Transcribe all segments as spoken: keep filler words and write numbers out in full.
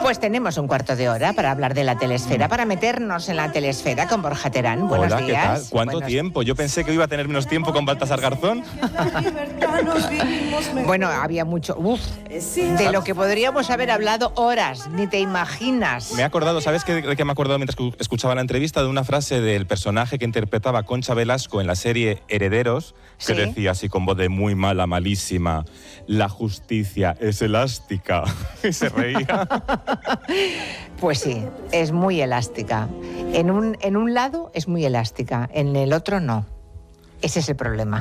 Pues tenemos un cuarto de hora para hablar de la telesfera, para meternos en la telesfera con Borja Terán. Buenos Hola, días. ¿qué tal? ¿Cuánto Buenos... tiempo? Yo pensé que iba a tener menos tiempo con Baltasar Garzón. Bueno, había mucho... Uf, de lo que podríamos haber hablado horas, ni te imaginas. Me he acordado, ¿sabes qué, de qué me he acordado mientras escuchaba la entrevista? De una frase del personaje que interpretaba Concha Velasco en la serie Herederos, que ¿Sí? decía así con voz de muy mala, malísima: la justicia es elástica. Y se reía. Pues sí, es muy elástica. En un, en un lado es muy elástica, en el otro no. Ese es el problema.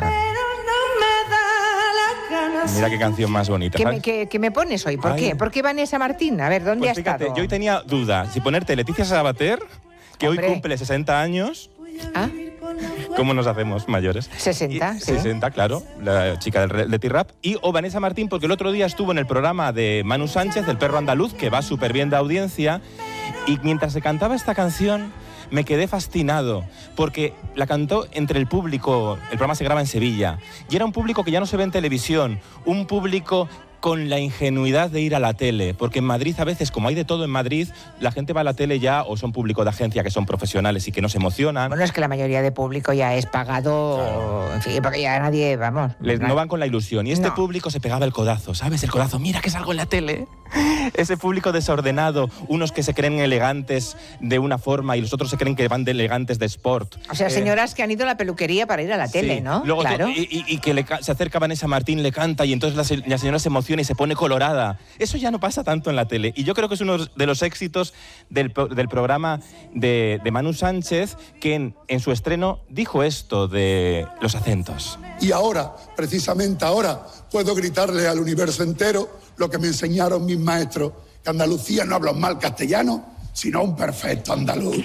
Mira qué canción más bonita. ¿Qué me, qué, qué me pones hoy? ¿Por Ay. qué? ¿Por qué Vanessa Martín? A ver, ¿dónde Pues ha fíjate, estado? yo hoy tenía duda si ponerte Leticia Sabater, que Hombre. hoy cumple sesenta años. ¿Ah? ¿Cómo nos hacemos mayores? sesenta, Y- sí. sesenta, claro, la chica del Leti Rap. Y o Vanessa Martín, porque el otro día estuvo en el programa de Manu Sánchez, del Perro Andaluz, que va súper bien de audiencia. Y mientras se cantaba esta canción, me quedé fascinado, porque la cantó entre el público. El programa se graba en Sevilla. Y era un público que ya no se ve en televisión. Un público con la ingenuidad de ir a la tele, porque en Madrid a veces, como hay de todo en Madrid, la gente va a la tele ya o son público de agencia que son profesionales y que no se emocionan. Bueno, es que la mayoría de público ya es pagado, Claro. en fin, porque ya nadie, vamos... Les, no van con la ilusión. Y este No. público se pegaba el codazo, ¿sabes? El codazo, mira que salgo en la tele. Ese público desordenado, unos que se creen elegantes de una forma y los otros se creen que van de elegantes de sport. O sea, Eh, señoras que han ido a la peluquería para ir a la tele, sí. ¿no? Luego claro. to- y, y- y que le ca- se acerca Vanessa Martín, le canta y entonces la, se- la señora se emociona y se pone colorada. Eso ya no pasa tanto en la tele. Y yo creo que es uno de los éxitos del, pro- del programa de, de Manu Sánchez, que en, en su estreno dijo esto de los acentos. Y ahora, precisamente ahora, puedo gritarle al universo entero lo que me enseñaron mis maestros, que Andalucía no habla mal castellano, sino un perfecto andaluz.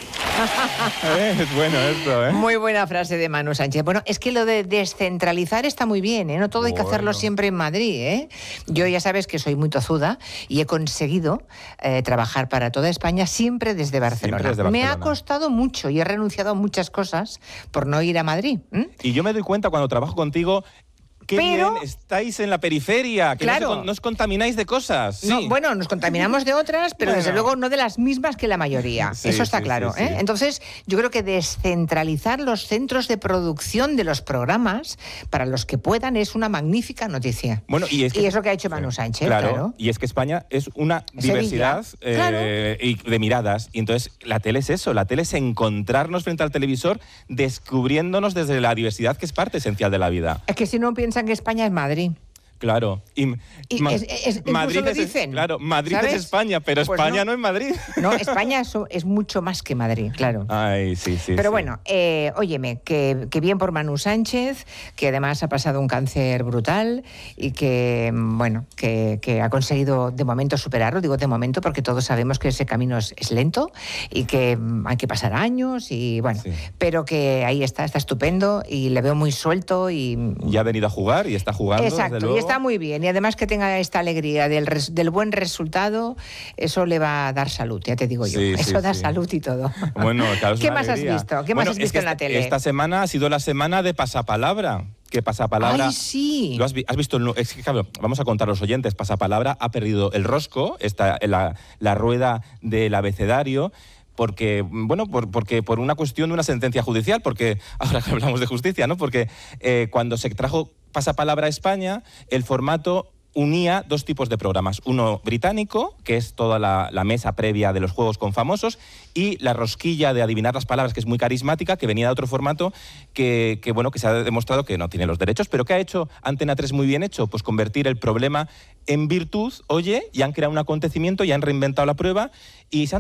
Eh, es bueno esto, ¿eh? Muy buena frase de Manu Sánchez. Bueno, es que lo de descentralizar está muy bien, ¿eh? No todo hay que hacerlo Bueno. siempre en Madrid, ¿eh? Yo ya sabes que soy muy tozuda y he conseguido eh, trabajar para toda España siempre desde Barcelona. Siempre desde Me ha Barcelona. costado mucho y he renunciado a muchas cosas por no ir a Madrid. ¿m? Y yo me doy cuenta cuando trabajo contigo, qué Pero- bien estáis en la periferia, que no, Claro. se con- no os contamináis de cosas. Sí. No, bueno, nos contaminamos de otras, pero Bueno. desde luego no de las mismas que la mayoría. Sí, Eso está sí, claro. sí, sí. ¿eh? Entonces, yo creo que descentralizar los centros de producción de los programas para los que puedan es una magnífica noticia. Bueno, y es que, Y es lo que ha hecho Manu Sánchez, claro, claro. y es que España es una Sevilla, diversidad eh, claro. y de miradas. Y entonces la tele es eso, la tele es encontrarnos frente al televisor descubriéndonos desde la diversidad, que es parte esencial de la vida. Es que si no piensan que España es Madrid. Claro. Y, Y Ma- es- es- incluso Madrid lo es, dicen, claro, Madrid ¿sabes? es España, pero Pues España no. no. es Madrid. No, España es, es mucho más que Madrid, claro. Ay, sí, sí. Pero sí. bueno, eh, óyeme, que, que bien por Manu Sánchez, que además ha pasado un cáncer brutal y que, mm, bueno, que, que ha conseguido de momento superarlo. Digo de momento porque todos sabemos que ese camino es, es lento y que mm, hay que pasar años y bueno, Sí. pero que ahí está, está estupendo y le veo muy suelto y... Y ha venido a jugar y está jugando. Exacto, desde y luego. está muy bien. Y además que tenga esta alegría del, res- del buen resultado, eso le va a dar salud, ya te digo yo. Sí, sí, eso da sí. salud y todo. Bueno, claro, es ¿Qué una más alegría. has visto? ¿Qué Bueno, más has es visto que en la esta- tele? Esta semana ha sido la semana de Pasapalabra. Que Pasapalabra... Ay, sí. ¿Lo has, vi- has visto? el nu- Es que, claro, vamos a contar a los oyentes. Pasapalabra ha perdido el rosco, esta, la, la rueda del abecedario, porque, bueno, por, porque por una cuestión de una sentencia judicial, porque ahora que hablamos de justicia, ¿no? Porque eh, cuando se trajo Pasapalabra a España, el formato unía dos tipos de programas. Uno británico, que es toda la, la mesa previa de los juegos con famosos, y la rosquilla de adivinar las palabras, que es muy carismática, que venía de otro formato que, que, bueno, que se ha demostrado que no tiene los derechos, pero ¿qué ha hecho Antena tres muy bien hecho? Pues convertir el problema en virtud, oye, y han creado un acontecimiento y han reinventado la prueba y se han